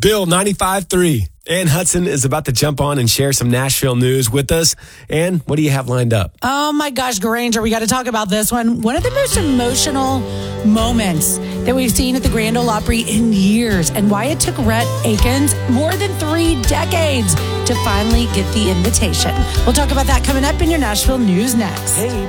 Bill 95.3. Ann Hudson is about to jump on and share some Nashville news with us. Ann, what do you have lined up? Oh my gosh, Granger, we got to talk about this one. One of the most emotional moments that we've seen at the Grand Ole Opry in years, and why it took Rhett Akins more than 3 decades to finally get the invitation. We'll talk about that coming up in your Nashville news next. Hey,